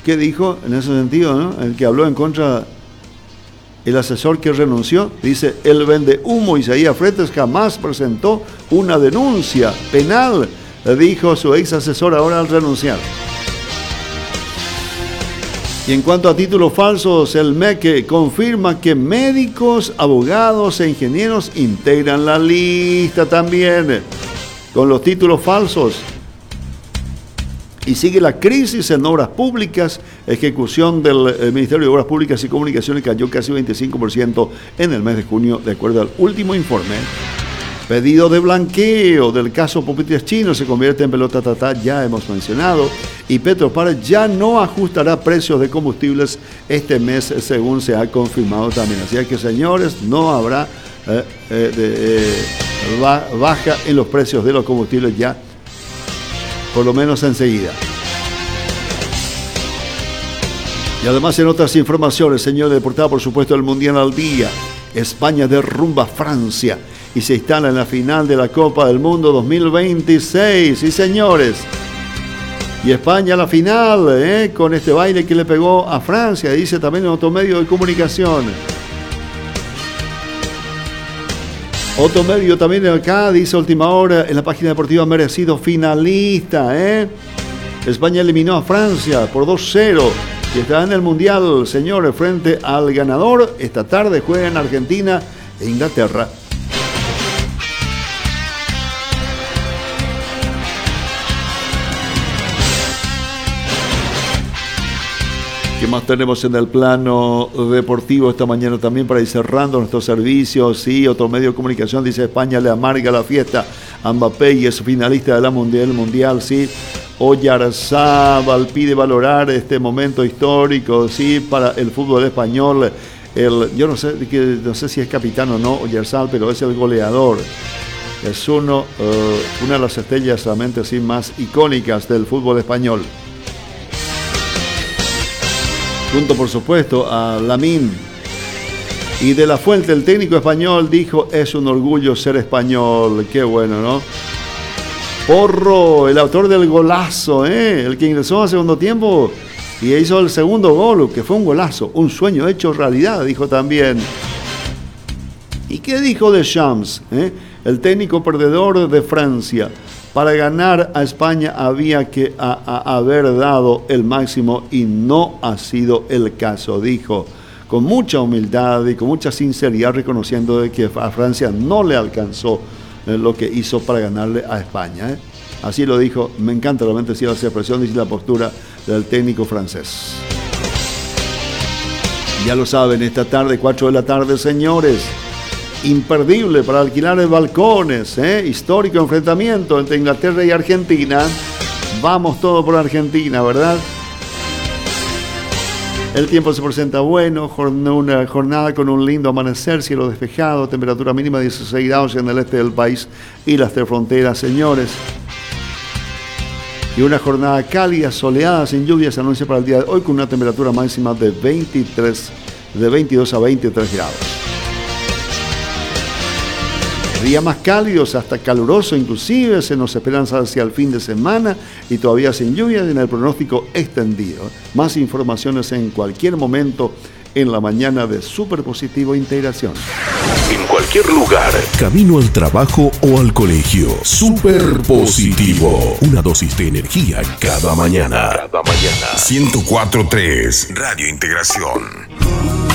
qué dijo en ese sentido, ¿no? El que habló en contra, el asesor que renunció, dice, el vendehumo Isaías Freites jamás presentó una denuncia penal, dijo su ex asesor ahora al renunciar. Y en cuanto a títulos falsos, el MEC confirma que médicos, abogados e ingenieros integran la lista también con los títulos falsos. Y sigue la crisis en obras públicas. Ejecución del Ministerio de Obras Públicas y Comunicaciones cayó casi 25% en el mes de junio, de acuerdo al último informe. Pedido de blanqueo del caso Pupitres Chino se convierte en pelota tatá, ya hemos mencionado. Y Petropar ya no ajustará precios de combustibles este mes, según se ha confirmado también. Así que, señores, no habrá baja en los precios de los combustibles ya, por lo menos enseguida. Y además, en otras informaciones, señor de portada, por supuesto, el Mundial al día. España derrumba a Francia y se instala en la final de la Copa del Mundo 2026. Sí, señores. Y España a la final, con este baile que le pegó a Francia, dice también en otro medio de comunicación. Otro medio también acá, dice Última Hora, en la página deportiva, merecido finalista. España eliminó a Francia por 2-0 y está en el Mundial, señores, frente al ganador. Esta tarde juegan Argentina e Inglaterra. ¿Qué más tenemos en el plano deportivo esta mañana también para ir cerrando nuestros servicios? Sí, otro medio de comunicación dice España le amarga la fiesta a Mbappé y es finalista de la Mundial, sí. Oyarzábal pide valorar este momento histórico, sí, para el fútbol español. Yo no sé si es capitán o no Oyarzábal, pero es el goleador. Es una de las estrellas realmente sí, más icónicas del fútbol español. Junto, por supuesto, a Lamine. Y de la Fuente, el técnico español, dijo, es un orgullo ser español. Qué bueno, ¿no? Porro, el autor del golazo, el que ingresó al segundo tiempo y hizo el segundo gol, que fue un golazo, un sueño hecho realidad, dijo también. ¿Y qué dijo Deschamps, el técnico perdedor de Francia? Para ganar a España había que haber dado el máximo y no ha sido el caso, dijo, con mucha humildad y con mucha sinceridad, reconociendo de que a Francia no le alcanzó lo que hizo para ganarle a España. Así lo dijo, me encanta realmente esa expresión y la postura del técnico francés. Ya lo saben, esta tarde, 4 de la tarde, señores. Imperdible para alquilar balcones, histórico enfrentamiento entre Inglaterra y Argentina. Vamos todo por Argentina, ¿verdad? El tiempo se presenta bueno, una jornada con un lindo amanecer, cielo despejado, temperatura mínima de 16 grados en el este del país y las tres fronteras, señores. Y una jornada cálida, soleada, sin lluvias, se anuncia para el día de hoy con una temperatura máxima de 22 a 23 grados. Días más cálidos, hasta caluroso inclusive, se nos esperan hacia el fin de semana y todavía sin lluvias en el pronóstico extendido. Más informaciones en cualquier momento en la mañana de Superpositivo Integración. En cualquier lugar, camino al trabajo o al colegio. Superpositivo. Una dosis de energía cada mañana. 104.3 Radio Integración.